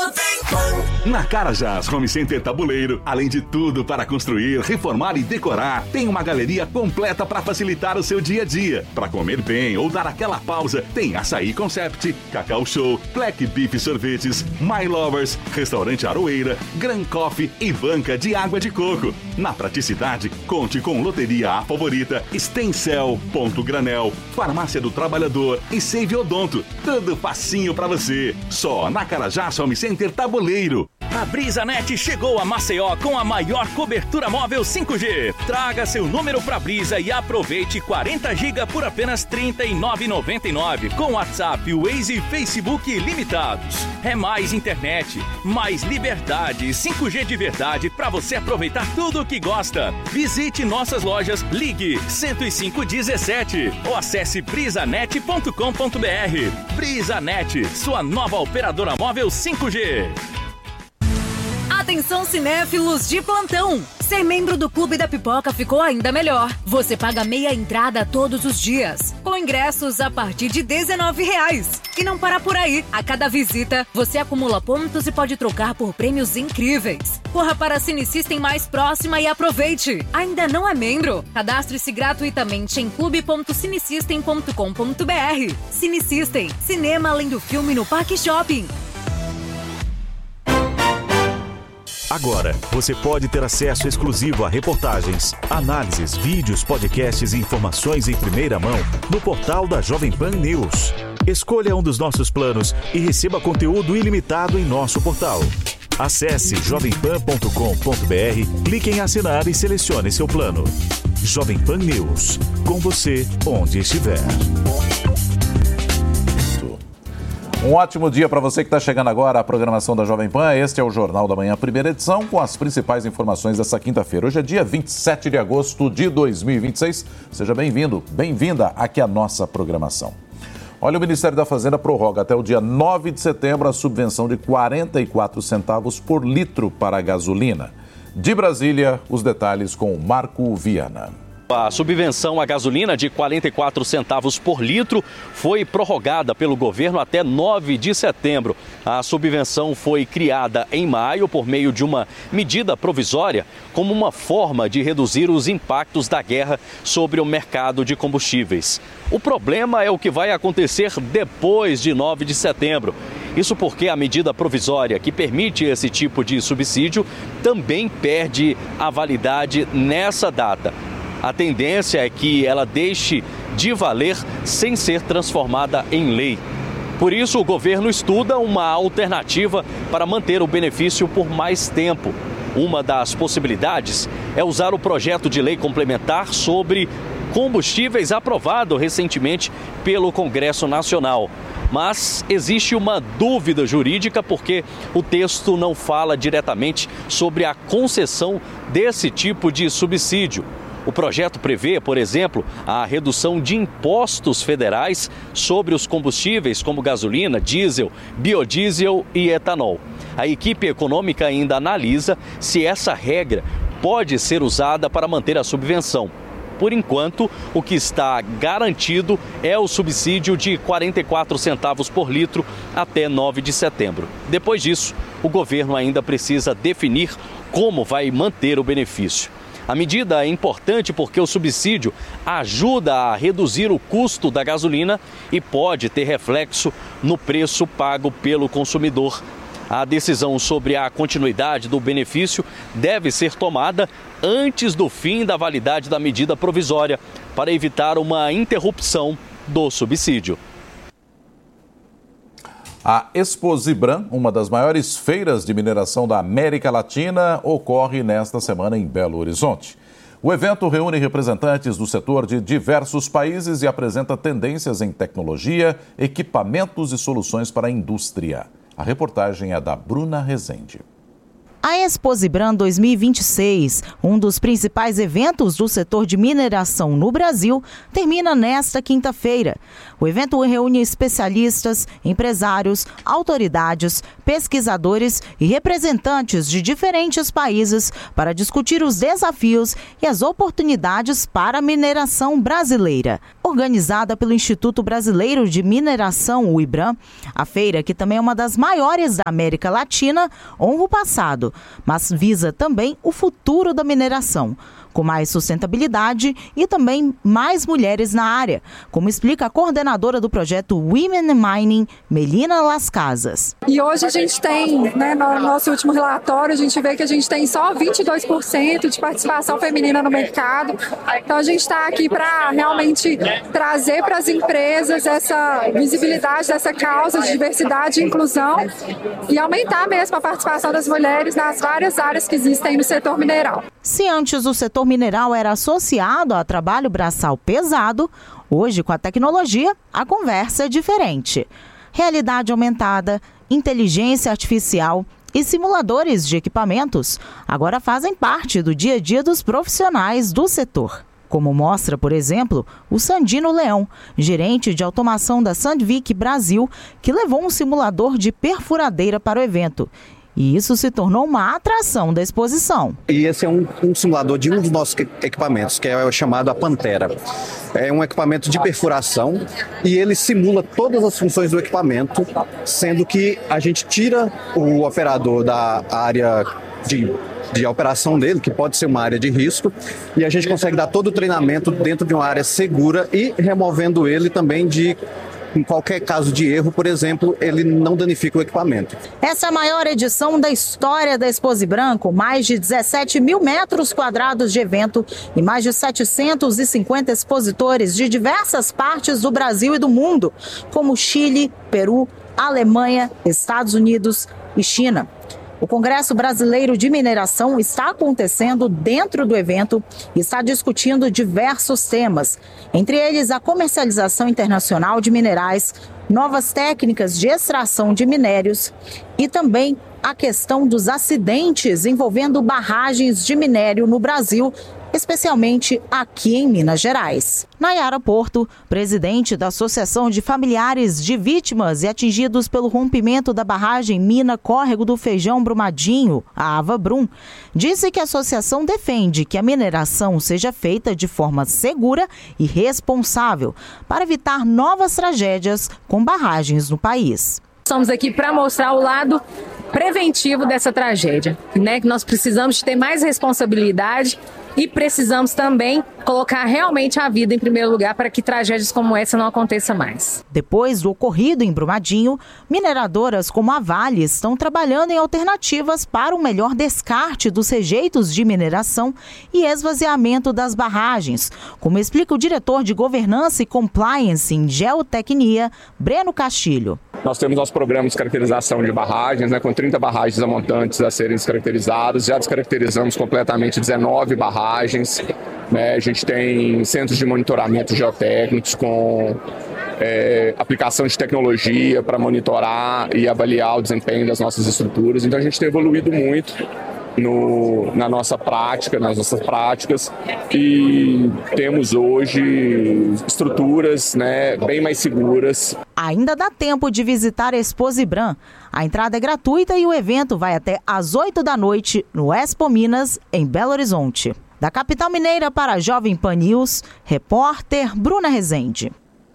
Na Carajás Home Center Tabuleiro, além de tudo para construir, reformar e decorar, tem uma galeria completa para facilitar o seu dia a dia. Para comer bem ou dar aquela pausa, tem Açaí Concept, Cacau Show, Black Beef Sorvetes, My Lovers, Restaurante Aroeira, Gran Coffee e banca de água de coco. Na praticidade, conte com Loteria A Favorita, Stencel, Ponto Granel, Farmácia do Trabalhador e Save Odonto. Tudo facinho para você. Só na Carajás Home Center Tabuleiro. A BrisaNet chegou a Maceió com a maior cobertura móvel cinco G. Traga seu número pra Brisa e aproveite quarenta gigas por apenas trinta e nove reais e noventa e nove centavos com WhatsApp, Waze e Facebook limitados. É mais internet, mais liberdade, cinco G de verdade pra você aproveitar tudo o que gosta. Visite nossas lojas, ligue cento e cinco dezessete ou acesse brisanet ponto com ponto br. BrisaNet, sua nova operadora móvel cinco G. Atenção cinéfilos de plantão! Ser membro do Clube da Pipoca ficou ainda melhor. Você paga meia entrada todos os dias, com ingressos a partir de dezenove reais. E não para por aí. A cada visita, você acumula pontos e pode trocar por prêmios incríveis. Corra para a Cinesystem mais próxima e aproveite! Ainda não é membro? Cadastre-se gratuitamente em clube ponto cinesystem ponto com ponto br. Cinesystem, cinema além do filme no Parque Shopping. Agora, você pode ter acesso exclusivo a reportagens, análises, vídeos, podcasts e informações em primeira mão no portal da Jovem Pan News. Escolha um dos nossos planos e receba conteúdo ilimitado em nosso portal. Acesse jovem pan ponto com ponto br, clique em assinar e selecione seu plano. Jovem Pan News, com você onde estiver. Um ótimo dia para você que está chegando agora à programação da Jovem Pan. Este é o Jornal da Manhã, primeira edição, com as principais informações dessa quinta-feira. Hoje é dia vinte e sete de agosto de dois mil e vinte e seis. Seja bem-vindo, bem-vinda aqui à nossa programação. Olha, o Ministério da Fazenda prorroga até o dia nove de setembro a subvenção de quarenta e quatro centavos por litro para a gasolina. De Brasília, os detalhes com o Marco Viana. A subvenção à gasolina de quarenta e quatro centavos por litro foi prorrogada pelo governo até nove de setembro. A subvenção foi criada em maio por meio de uma medida provisória como uma forma de reduzir os impactos da guerra sobre o mercado de combustíveis. O problema é o que vai acontecer depois de nove de setembro. Isso porque a medida provisória que permite esse tipo de subsídio também perde a validade nessa data. A tendência é que ela deixe de valer sem ser transformada em lei. Por isso, o governo estuda uma alternativa para manter o benefício por mais tempo. Uma das possibilidades é usar o projeto de lei complementar sobre combustíveis aprovado recentemente pelo Congresso Nacional. Mas existe uma dúvida jurídica porque o texto não fala diretamente sobre a concessão desse tipo de subsídio. O projeto prevê, por exemplo, a redução de impostos federais sobre os combustíveis como gasolina, diesel, biodiesel e etanol. A equipe econômica ainda analisa se essa regra pode ser usada para manter a subvenção. Por enquanto, o que está garantido é o subsídio de quarenta e quatro centavos por litro até nove de setembro. Depois disso, o governo ainda precisa definir como vai manter o benefício. A medida é importante porque o subsídio ajuda a reduzir o custo da gasolina e pode ter reflexo no preço pago pelo consumidor. A decisão sobre a continuidade do benefício deve ser tomada antes do fim da validade da medida provisória, para evitar uma interrupção do subsídio. A Exposibran, uma das maiores feiras de mineração da América Latina, ocorre nesta semana em Belo Horizonte. O evento reúne representantes do setor de diversos países e apresenta tendências em tecnologia, equipamentos e soluções para a indústria. A reportagem é da Bruna Rezende. A Exposibran dois mil e vinte e seis, um dos principais eventos do setor de mineração no Brasil, termina nesta quinta-feira. O evento reúne especialistas, empresários, autoridades, pesquisadores e representantes de diferentes países para discutir os desafios e as oportunidades para a mineração brasileira. Organizada pelo Instituto Brasileiro de Mineração, o IBRAM, a feira, que também é uma das maiores da América Latina, honra o passado, mas visa também o futuro da mineração, com mais sustentabilidade e também mais mulheres na área, como explica a coordenadora do projeto Women in Mining, Melina Las Casas. E hoje a gente tem, né, no nosso último relatório, a gente vê que a gente tem só vinte e dois por cento de participação feminina no mercado. Então a gente está aqui para realmente trazer para as empresas essa visibilidade dessa causa de diversidade e inclusão e aumentar mesmo a participação das mulheres nas várias áreas que existem no setor mineral. Se antes o setor mineral era associado a trabalho braçal pesado, hoje, com a tecnologia, a conversa é diferente. Realidade aumentada, inteligência artificial e simuladores de equipamentos agora fazem parte do dia a dia dos profissionais do setor. Como mostra, por exemplo, o Sandino Leão, gerente de automação da Sandvik Brasil, que levou um simulador de perfuradeira para o evento. E isso se tornou uma atração da exposição. E esse é um, um simulador de um dos nossos equipamentos, que é o chamado a Pantera. É um equipamento de perfuração e ele simula todas as funções do equipamento, sendo que a gente tira o operador da área de, de operação dele, que pode ser uma área de risco, e a gente consegue dar todo o treinamento dentro de uma área segura e removendo ele também de... Em qualquer caso de erro, por exemplo, ele não danifica o equipamento. Essa é a maior edição da história da Exposibran, com mais de dezessete mil metros quadrados de evento e mais de setecentos e cinquenta expositores de diversas partes do Brasil e do mundo, como Chile, Peru, Alemanha, Estados Unidos e China. O Congresso Brasileiro de Mineração está acontecendo dentro do evento e está discutindo diversos temas, entre eles a comercialização internacional de minerais, novas técnicas de extração de minérios e também a questão dos acidentes envolvendo barragens de minério no Brasil, especialmente aqui em Minas Gerais. Nayara Porto, presidente da Associação de Familiares de Vítimas e Atingidos pelo Rompimento da Barragem Mina Córrego do Feijão Brumadinho, a AvaBrum, disse que a associação defende que a mineração seja feita de forma segura e responsável para evitar novas tragédias com barragens no país. Estamos aqui para mostrar o lado preventivo dessa tragédia, né? Que nós precisamos de ter mais responsabilidade e precisamos também colocar realmente a vida em primeiro lugar para que tragédias como essa não aconteçam mais. Depois do ocorrido em Brumadinho, mineradoras como a Vale estão trabalhando em alternativas para o melhor descarte dos rejeitos de mineração e esvaziamento das barragens, como explica o diretor de Governança e Compliance em Geotecnia, Breno Castilho. Nós temos nosso programa de descaracterização de barragens, né, com trinta barragens amontantes a serem descaracterizadas. Já descaracterizamos completamente dezenove barragens. Né, a gente tem centros de monitoramento geotécnicos com é, aplicação de tecnologia para monitorar e avaliar o desempenho das nossas estruturas. Então a gente tem evoluído muito No, na nossa prática, nas nossas práticas, e temos hoje estruturas, né, bem mais seguras. Ainda dá tempo de visitar a Exposibran. A entrada é gratuita e o evento vai até às oito da noite no Expo Minas, em Belo Horizonte. Da capital mineira para a Jovem Pan News, repórter Bruna Rezende.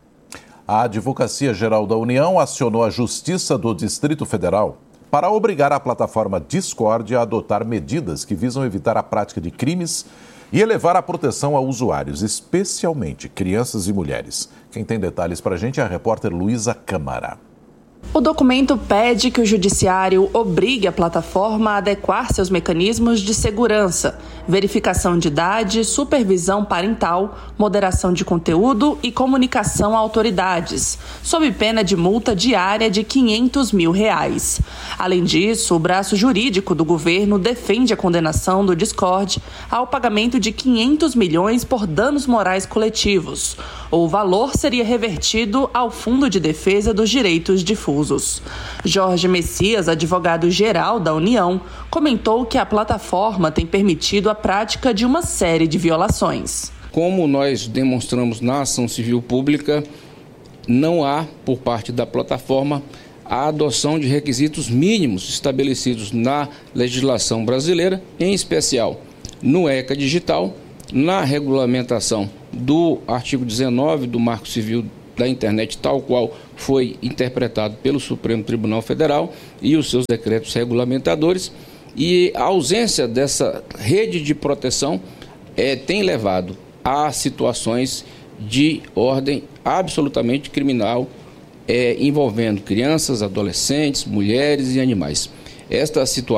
A Advocacia Geral da União acionou a Justiça do Distrito Federal para obrigar a plataforma Discord a adotar medidas que visam evitar a prática de crimes e elevar a proteção a usuários, especialmente crianças e mulheres. Quem tem detalhes para a gente é a repórter Luísa Câmara. O documento pede que o judiciário obrigue a plataforma a adequar seus mecanismos de segurança, verificação de idade, supervisão parental, moderação de conteúdo e comunicação a autoridades, sob pena de multa diária de quinhentos mil reais. Além disso, o braço jurídico do governo defende a condenação do Discord ao pagamento de quinhentos milhões por danos morais coletivos. O valor seria revertido ao Fundo de Defesa dos Direitos Difusos. Jorge Messias, advogado-geral da União, comentou que a plataforma tem permitido a prática de uma série de violações. Como nós demonstramos na ação civil pública, não há, por parte da plataforma, a adoção de requisitos mínimos estabelecidos na legislação brasileira, em especial no ECA Digital, na regulamentação do artigo dezenove do Marco Civil da Internet, tal qual foi interpretado pelo Supremo Tribunal Federal e os seus decretos regulamentadores, e a ausência dessa rede de proteção é, tem levado a situações de ordem absolutamente criminal, é, envolvendo crianças, adolescentes, mulheres e animais. Esta situação